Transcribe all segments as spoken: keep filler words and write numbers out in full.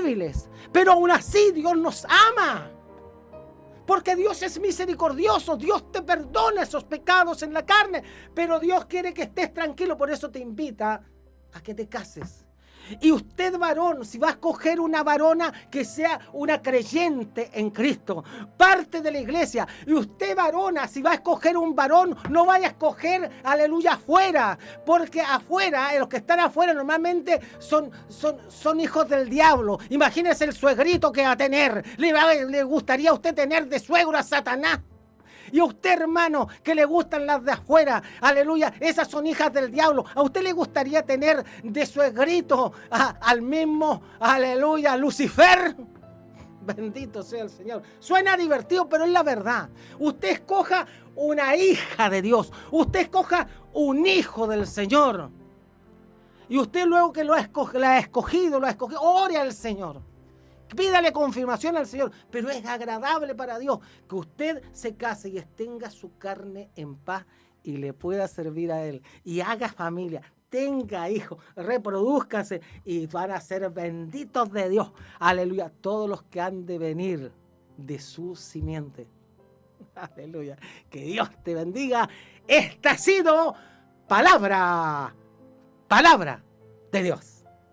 débiles, pero aún así Dios nos ama. Porque Dios es misericordioso, Dios te perdona esos pecados en la carne, pero Dios quiere que estés tranquilo, por eso te invita a que te cases. Y usted, varón, si va a escoger una varona que sea una creyente en Cristo, parte de la iglesia, y usted, varona, si va a escoger un varón, no vaya a escoger, aleluya, afuera, porque afuera, eh, los que están afuera normalmente son, son, son hijos del diablo. Imagínese el suegrito que va a tener. ¿Le, va, le gustaría a usted tener de suegro a Satanás? Y a usted, hermano, que le gustan las de afuera, aleluya, esas son hijas del diablo. ¿A usted le gustaría tener de suegrito a, al mismo, aleluya, Lucifer? Bendito sea el Señor. Suena divertido, pero es la verdad. Usted escoja una hija de Dios. Usted escoja un hijo del Señor. Y usted luego que lo ha escogido, la ha escogido, lo ha escogido, ore al Señor. Pídale confirmación al Señor, pero es agradable para Dios que usted se case y tenga su carne en paz y le pueda servir a Él. Y haga familia, tenga hijos, reproduzcase y van a ser benditos de Dios. Aleluya, todos los que han de venir de su simiente. Aleluya, que Dios te bendiga. Esta ha sido palabra, palabra de Dios.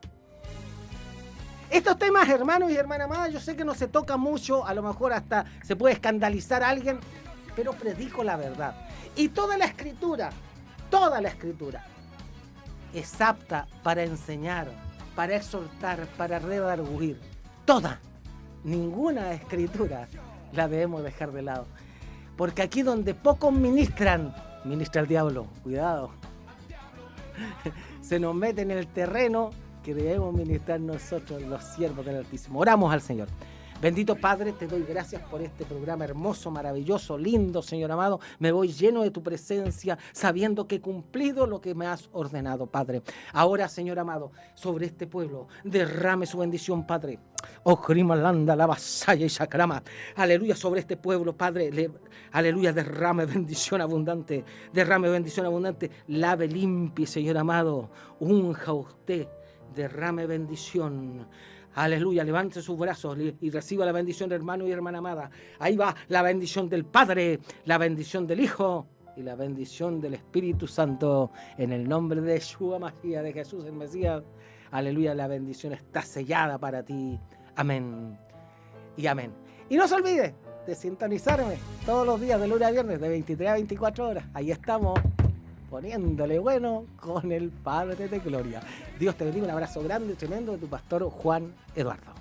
Estos temas, hermanos y hermanas amadas, yo sé que no se toca mucho, a lo mejor hasta se puede escandalizar a alguien, pero predico la verdad. Y toda la escritura, toda la escritura es apta para enseñar, para exhortar, para redarguir. Toda, ninguna escritura la debemos dejar de lado. Porque aquí donde pocos ministran, ministra el diablo, cuidado. Se nos mete en el terreno que debemos ministrar nosotros, los siervos del Altísimo. Oramos al Señor. Bendito Padre, te doy gracias por este programa hermoso, maravilloso, lindo, Señor amado. Me voy lleno de tu presencia, sabiendo que he cumplido lo que me has ordenado, Padre. Ahora, Señor amado, sobre este pueblo, derrame su bendición, Padre. Oh, Grimalanda, la vasalla y sacrama. Aleluya, sobre este pueblo, Padre. Le, aleluya, derrame bendición abundante. Derrame bendición abundante. Lave, limpie, Señor amado. Unja usted. Derrame bendición. Aleluya, levante sus brazos y reciba la bendición, hermano y hermana amada. Ahí va la bendición del Padre, la bendición del Hijo y la bendición del Espíritu Santo. En el nombre de Yeshua Mashiach, de Jesús el Mesías. Aleluya, la bendición está sellada para ti. Amén y amén. Y no se olvide de sintonizarme todos los días de lunes a viernes de veintitrés a veinticuatro horas. Ahí estamos, poniéndole bueno con el Padre de Gloria. Dios te bendiga, un abrazo grande y tremendo de tu pastor Juan Eduardo.